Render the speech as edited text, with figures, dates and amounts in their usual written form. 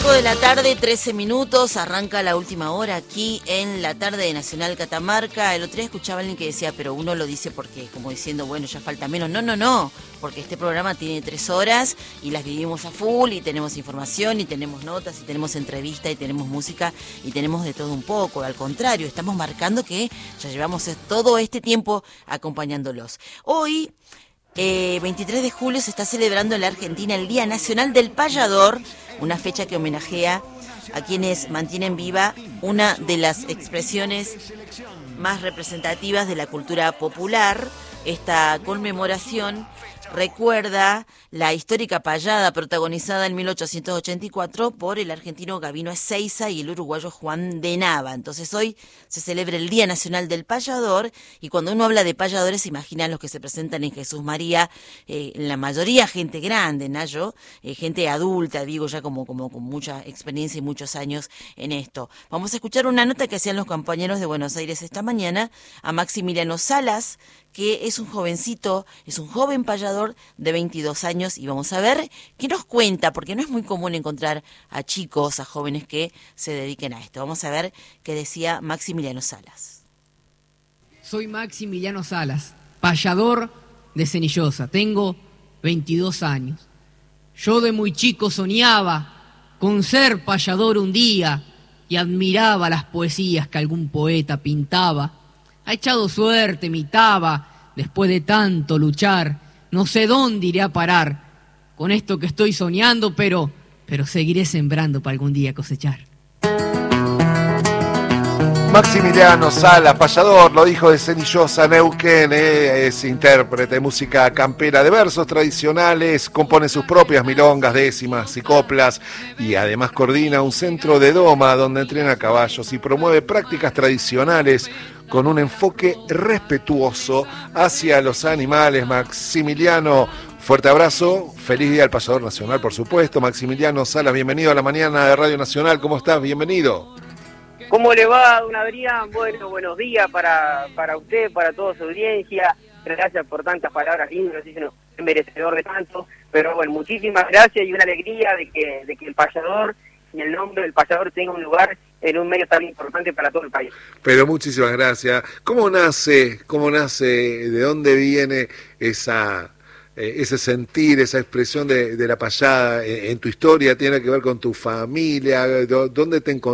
5 de la tarde, 13 minutos, arranca la última hora aquí en la tarde de Nacional Catamarca. El otro día escuchaba a alguien que decía, pero uno lo dice porque, como diciendo, bueno, ya falta menos. No, porque este programa tiene 3 horas y las vivimos a full y tenemos información y tenemos notas y tenemos entrevista y tenemos música y tenemos de todo un poco. Al contrario, estamos marcando que ya llevamos todo este tiempo acompañándolos. Hoy... 23 de julio se está celebrando en la Argentina el Día Nacional del Payador, una fecha que homenajea a quienes mantienen viva una de las expresiones más representativas de la cultura popular. Esta conmemoración recuerda la histórica payada protagonizada en 1884 por el argentino Gabino Ezeiza y el uruguayo Juan de Nava. Entonces hoy se celebra el Día Nacional del Payador, y cuando uno habla de payadores se imaginan los que se presentan en Jesús María, la mayoría gente grande, Nayo, gente adulta, digo, ya como con mucha experiencia y muchos años en esto. Vamos a escuchar una nota que hacían los compañeros de Buenos Aires esta mañana a Maximiliano Salas, que es un jovencito, es un joven payador de 22 años, y vamos a ver qué nos cuenta, porque no es muy común encontrar a chicos, a jóvenes que se dediquen a esto. Vamos a ver qué decía Maximiliano Salas. Soy Maximiliano Salas, payador de Cenillosa, tengo 22 años. Yo de muy chico soñaba con ser payador un día y admiraba las poesías que algún poeta pintaba. Ha echado suerte mi taba, después de tanto luchar, no sé dónde iré a parar con esto que estoy soñando, pero seguiré sembrando para algún día cosechar. Maximiliano Salas, payador, lo dijo de Cenillosa, Neuquén, es intérprete de música campera, de versos tradicionales, compone sus propias milongas, décimas y coplas, y además coordina un centro de doma donde entrena caballos y promueve prácticas tradicionales con un enfoque respetuoso hacia los animales. Maximiliano, fuerte abrazo, feliz Día del Payador Nacional, por supuesto. Maximiliano Salas, bienvenido a la mañana de Radio Nacional, ¿cóómo estás? Bienvenido. ¿Cómo le va, don Adrián? Bueno, buenos días para usted, para toda su audiencia. Gracias por tantas palabras lindas, no sé si no es merecedor de tanto, pero bueno, muchísimas gracias y una alegría de que el payador y el nombre del payador tenga un lugar en un medio tan importante para todo el país. Pero muchísimas gracias. ¿Cómo nace, de dónde viene ese sentir, esa expresión de la payada en tu historia? ¿Tiene que ver con tu familia? ¿Dónde te encontrás?